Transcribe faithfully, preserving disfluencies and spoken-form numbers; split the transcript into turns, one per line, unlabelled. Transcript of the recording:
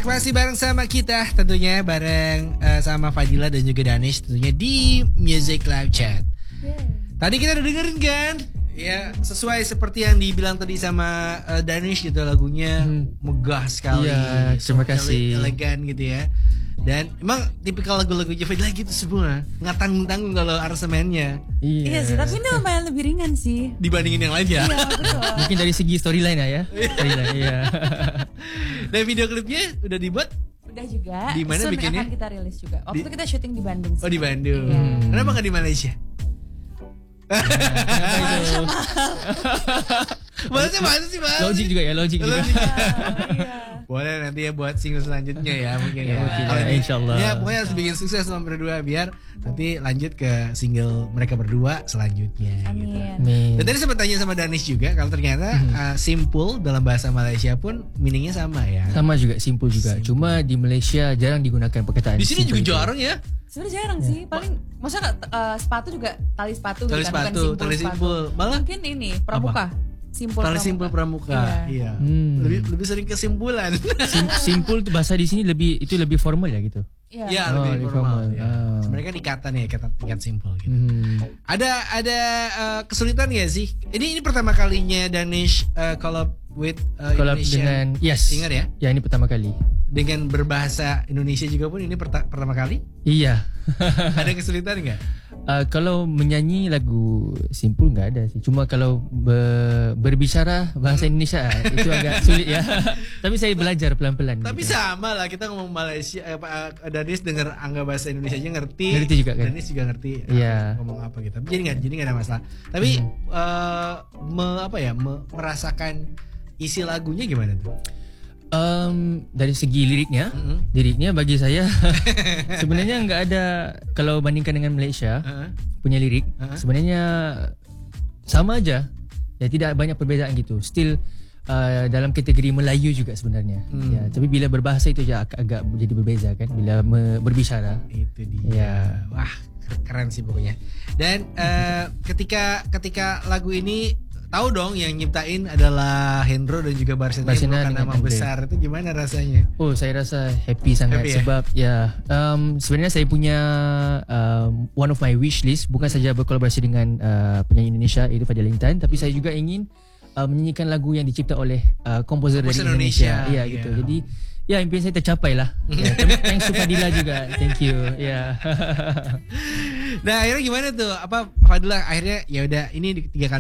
masih bareng sama kita tentunya bareng uh, sama Fadila dan juga Danish tentunya di Music Live Chat. Yeah. Tadi kita udah dengerin kan? Ya sesuai seperti yang dibilang tadi sama uh, Danish gitu, lagunya hmm. megah sekali.
Iya, terima kasih.
Elegan gitu ya. Dan emang tipikal lagu-lagu Fadila gitu semua, nggak tanggung-tanggung kalau aransemennya.
Iya. Iya sih, tapi ini lumayan lebih ringan sih
dibandingin yang lain ya.
Iya betul.
Mungkin dari segi storyline ya. Storyline iya.
Dan video klipnya udah dibuat?
Udah juga.
Di mana bikinnya?
Akan kita rilis juga. Waktu itu kita syuting di Bandung sih.
Oh di Bandung.
Iya.
Hmm. Kenapa nggak di Malaysia?
Mahal.
Maksudnya mana sih Bang?
Logik juga ya, logik juga.
Iya.
Boleh nanti ya buat single selanjutnya ya mungkin ya.
Mungkin
ya,
ya, insyaallah.
Ya pokoknya harus bikin sukses sama berdua biar nanti lanjut ke single mereka berdua selanjutnya.
Amin.
Gitu.
Amin.
Dan tadi sempat tanya sama Danish juga kalau ternyata hmm. uh, simple dalam bahasa Malaysia pun meaningnya sama ya.
Sama juga, simple juga. Simple. Cuma di Malaysia jarang digunakan perkataan.
Di sini juga
itu.
jarang ya.
Sebenarnya jarang ya. sih. Paling maksudnya uh, sepatu juga tali sepatu
tali
gitu
sepatu,
kan, bukan
tali simpul. Malah
mungkin ini pramuka.
Apa?
Simpul
tali
pramuka.
simpul pramuka. Iya. iya.
Hmm.
Lebih lebih sering kesimpulan.
Sim- simpul tuh bahasa di sini lebih itu lebih formal ya gitu.
Iya, ya, oh, lebih formal. formal ya. oh. Sebenarnya kan ikatan ya, ikatan tingkat simpul gitu. Hmm. Ada ada uh, kesulitan nggak sih? Ini ini pertama kalinya Danish uh, collab with uh,
collab
Indonesian.
dengan yes.
Ingat ya?
Ya ini pertama kali.
Dengan berbahasa Indonesia juga pun ini perta- pertama kali?
Iya.
Ada kesulitan nggak?
Uh, kalau menyanyi lagu simpul nggak ada sih. Cuma kalau be- berbicara bahasa Indonesia itu agak sulit ya. Tapi saya belajar pelan-pelan.
Tapi gitu. Sama lah kita ngomong Malaysia. Eh, Pak Danis dengar angga bahasa Indonesia aja ngerti.
Ngerti juga kan.
Danis juga ngerti.
Iya.
Ngomong apa gitu. Jadi nggak jadi nggak ada masalah. Tapi hmm. uh, me, apa ya me, merasakan isi lagunya gimana tuh?
Um, dari segi liriknya, mm-hmm. liriknya bagi saya sebenarnya nggak ada kalau bandingkan dengan Malaysia uh-huh. punya lirik uh-huh. sebenarnya sama aja ya, tidak banyak perbezaan gitu. Still uh, dalam kategori Melayu juga sebenarnya. Hmm. Ya, tapi bila berbahasa itu ya agak, agak jadi berbeza kan bila me- berbicara.
Itu dia. Ya. Wah keren sih pokoknya. Dan uh, ketika ketika lagu ini tahu dong yang nyiptain adalah Hendro dan juga Barsina yang merupakan nama Andre. Besar, itu gimana rasanya?
Oh saya rasa happy sangat happy, sebab ya, ya um, sebenarnya saya punya um, one of my wish list bukan saja berkolaborasi dengan uh, penyanyi Indonesia itu Fadila Intan, tapi saya juga ingin uh, menyanyikan lagu yang dicipta oleh uh, komposer dari Indonesia. Iya yeah. gitu. Jadi ya impian saya tercapai lah. Ya, thanks to Fadila juga. Thank you. Ya.
Nah akhirnya gimana tuh? Apa Fadila akhirnya ya udah ini tiga kali